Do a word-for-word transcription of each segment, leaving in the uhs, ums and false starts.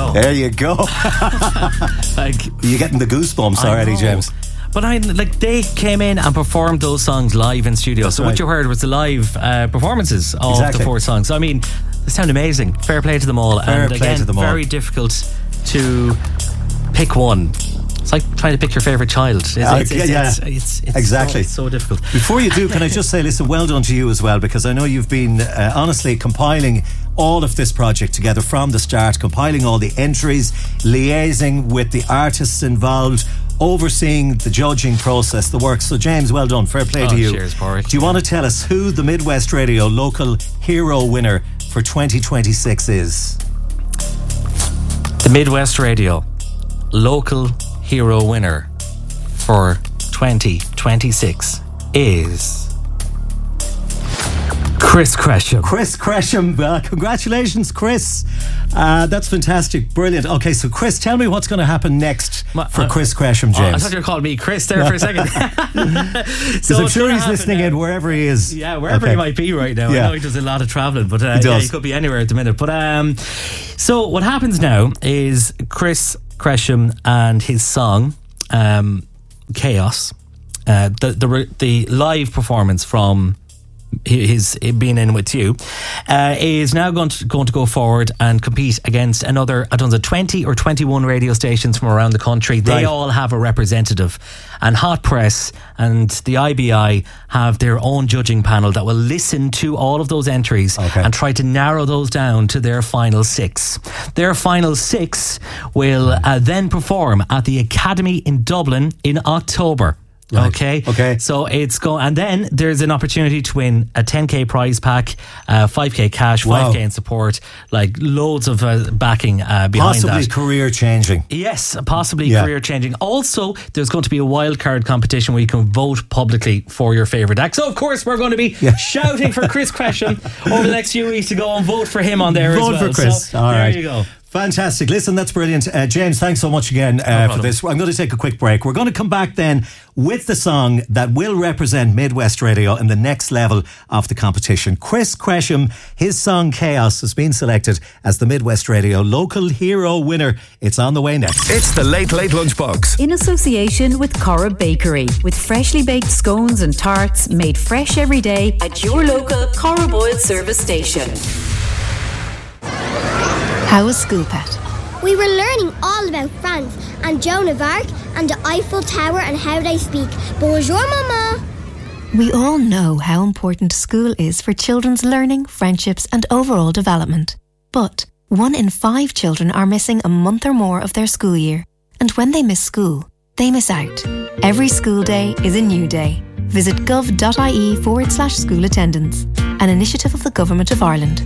go. There you go. Like, you're getting the goosebumps I already, know. James. But I like they came in and performed those songs live in studio. That's so right. what you heard was the live uh, performances of Exactly. the four songs. I mean, they sound amazing. Fair play to them all. Fair and play again, to them all. very difficult to pick one. It's like trying to pick your favourite child. It's, Uh, it's, it's, yeah. it's, it's, it's Exactly. so, so difficult. Before you do, can I just say, listen, well done to you as well, because I know you've been uh, honestly compiling all of this project together from the start, compiling all the entries, liaising with the artists involved, overseeing the judging process, the work. So James, well done. Fair play Oh, to you. cheers, Porrick. Do you want to tell us who the Midwest Radio Local Hero winner for twenty twenty-six is? The Midwest Radio Local Hero winner for twenty twenty-six is Chris Cresham. Chris Cresham. Uh, congratulations, Chris. Uh, that's fantastic. Brilliant. Okay, so Chris, tell me what's going to happen next Ma- for uh, Chris Cresham, Oh, I James. thought you were calling me Chris there for a second. Because So I'm what's sure gonna he's happen listening now- in wherever he is. Yeah, wherever Okay. he might be right now. Yeah. I know he does a lot of travelling, but uh, He does. yeah, he could be anywhere at the minute. But um, so what happens now is Chris Cresham and his song um, "Chaos," uh, the the re- the live performance from his being in with you uh, is now going to, going to go forward and compete against another, I don't know, twenty or twenty-one radio stations from around the country. They Right. all have a representative, and Hot Press and the I B I have their own judging panel that will listen to all of those entries Okay. and try to narrow those down to their final six. Their final six will uh, then perform at the Academy in Dublin in October. Right. Okay. Okay. So it's go, and then there's an opportunity to win a ten K prize pack, uh, five K cash, Wow. five K in support, like loads of uh, backing uh, behind Possibly that. career changing. Yes, possibly Yeah. career changing. Also, there's going to be a wild card competition where you can vote publicly for your favourite act. So, of course, we're going to be Yeah. shouting for Chris Cresham over the next few weeks to go and vote for him on there Vote as well. for Chris. So, All there right. you go. Fantastic. Listen, that's brilliant. Uh, James, thanks so much again uh, for problem. this. I'm going to take a quick break. We're going to come back then with the song that will represent Midwest Radio in the next level of the competition. Chris Cresham, his song Chaos has been selected as the Midwest Radio Local Hero winner. It's on the way next. It's the Late Late Lunchbox. In association with Cora Bakery, with freshly baked scones and tarts made fresh every day at your local Cora Boyle service station. How was school, Pet? We were learning all about France and Joan of Arc and the Eiffel Tower and how they speak. Bonjour, Mama. We all know how important school is for children's learning, friendships, and overall development. But one in five children are missing a month or more of their school year. And when they miss school, they miss out. Every school day is a new day. Visit gov.ie forward slash school attendance, an initiative of the Government of Ireland.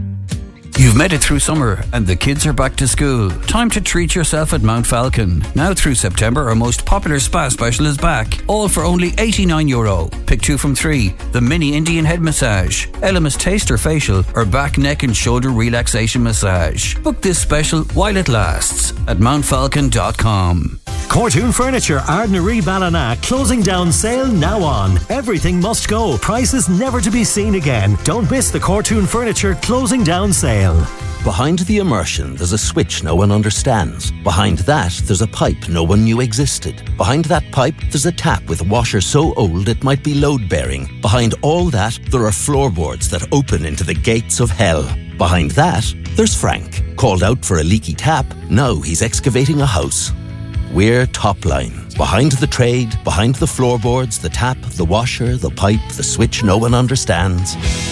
You've made it through summer and the kids are back to school. Time to treat yourself at Mount Falcon. Now through September, our most popular spa special is back. All for only eighty-nine euro. Pick two from three. The mini Indian head massage, Elemis taster facial, or back, neck and shoulder relaxation massage. Book this special while it lasts at mount falcon dot com. Cortoon Furniture, Ardnaree Ballina, closing down sale now on. Everything must go. Prices never to be seen again. Don't miss the Cortoon Furniture closing down sale. Behind the immersion, there's a switch no one understands. Behind that, there's a pipe no one knew existed. Behind that pipe, there's a tap with a washer so old it might be load-bearing. Behind all that, there are floorboards that open into the gates of hell. Behind that, there's Frank. Called out for a leaky tap, now he's excavating a house. We're Topline. Behind the trade, behind the floorboards, the tap, the washer, the pipe, the switch no one understands.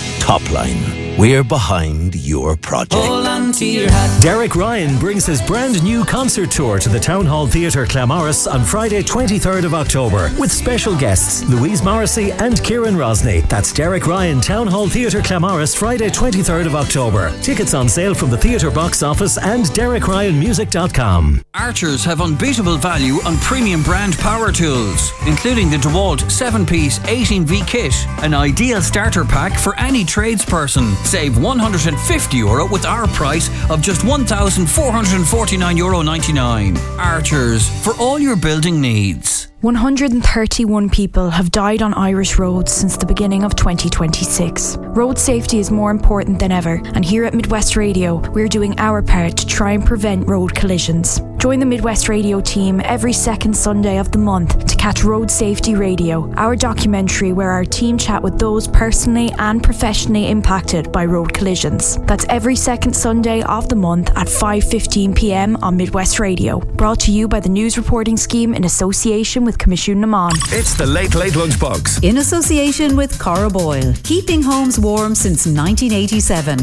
Topline. We're behind your project. Hold on to your hat. Derek Ryan brings his brand new concert tour to the Town Hall Theatre Clamorris on Friday twenty-third of October with special guests Louise Morrissey and Kieran Rosny. That's Derek Ryan, Town Hall Theatre Clamorris, Friday twenty-third of October. Tickets on sale from the theatre box office and derek ryan music dot com. Archers have unbeatable value on premium brand power tools, including the DeWalt seven piece eighteen V kit, an ideal starter pack for any tradesperson. Save one hundred fifty euro with our price of just one thousand four hundred forty-nine euro ninety-nine. Archers, for all your building needs. one hundred thirty-one people have died on Irish roads since the beginning of twenty twenty-six. Road safety is more important than ever, and here at Midwest Radio, we're doing our part to try and prevent road collisions. Join the Midwest Radio team every second Sunday of the month to catch Road Safety Radio, our documentary where our team chat with those personally and professionally impacted by road collisions. That's every second Sunday of the month at five fifteen p m on Midwest Radio. Brought to you by the News Reporting Scheme in association with Commission Naman. It's the Late Late Lunchbox. In association with Cora Boyle, keeping homes warm since nineteen eighty-seven.